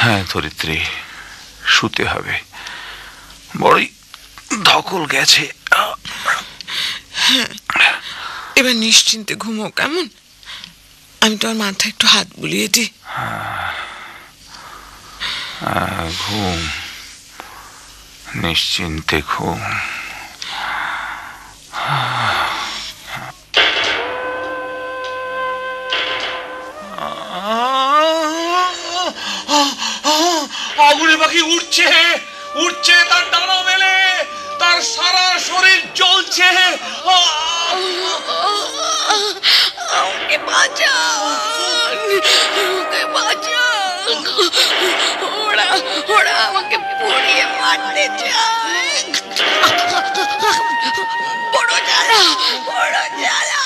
হ্যাঁ ধরিত্রী, শুতে হবে, বড়ই ধকল গেছে। হ্যাঁ, এবার নিশ্চিন্তে ঘুমো কেমন? আমি তোর মাথায় একটু হাত বুলিয়ে দিই। ঘুম, নিশ্চিন্তে ঘুম। আগুনে পাখি উঠছে, উঠছে, তার ডানা মেলে, তার সারা শরীর জ্বলছে। আমাকে বাঁচান, আমাকে বাঁচান। ওরা ওরা আমাকে পুড়িয়ে মারতে চায়। বড় জ্বালা, বড় জ্বালা।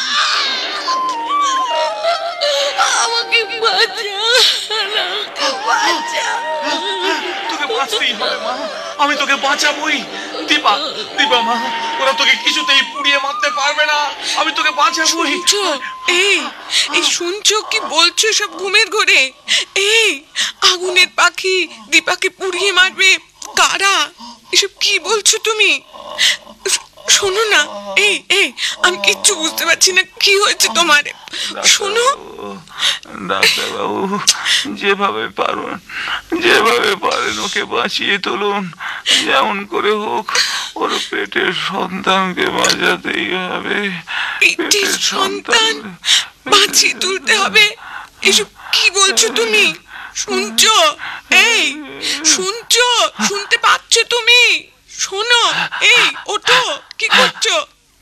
আমাকে বাঁচান, আমাকে বাঁচান। তোকে বাঁচতেই হবে মা, আমি তোকে বাঁচাবই। দীপা, দীপা মা, ওরা তোকে কিছুতেই পুড়িয়ে মারতে পারবে না, আমি তোকে বাঁচাবই। শুনছো? এই এই শুনছো কি বলছো সব ঘুমের ঘোরে? এই আগুনের পাখি দীপাকে পুড়িয়ে মারবে? কারা? এসব কি বলছো তুমি? শোনো না, এই এই আমি কিচ্ছু বুঝতে পারছি না, কি হয়েছে তোমার? শোনো ডাক্তারবাবু, যেভাবে পারেন ওকে বাঁচিয়ে তুলুন। যেমন করে হোক ওর পেটের সন্তানকে বাঁচাতেই হবে। পেটের সন্তান বাঁচিয়ে তুলতে হবে? এসব কি বলছো তুমি? শুনছো? এই শুনছো? শুনতে পাচ্ছ তুমি? শোনো, এই ওঠো, কি করছো?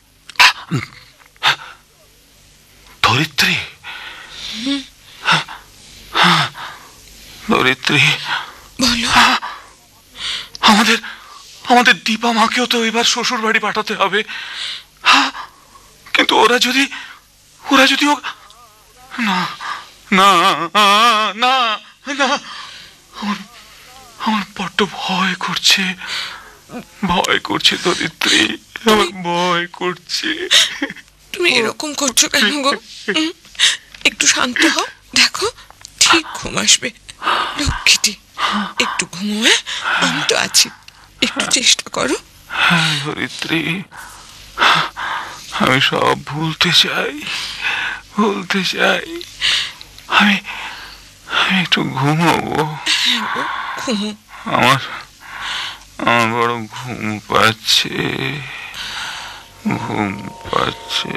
ধরিত্রী, ধরিত্রী, বলো। আমাদের আমাদের দীপা মাকেও তো এবার শ্বশুর বাড়ি পাঠাতে হবে। কিন্তু ওরা যদি না, না, না, না, আমার বড্ড ভয় করছে, ধরিত্রী, আমার ভয় করছে। তুমি এরকম করছো কেন গো? একটু শান্ত হও, দেখো ঠিক ঘুম আসবে। লক্ষ্মীটি, একটু ঘুমো। আমি তো আছি, একটু চেষ্টা করো। হ্যাঁ ধরিত্রী, আমি সব ভুলতে চাই। আমি একটু ঘুমাবো। হ্যাঁ গো, ঘুমো। আমার বড় ঘুম পাচ্ছে।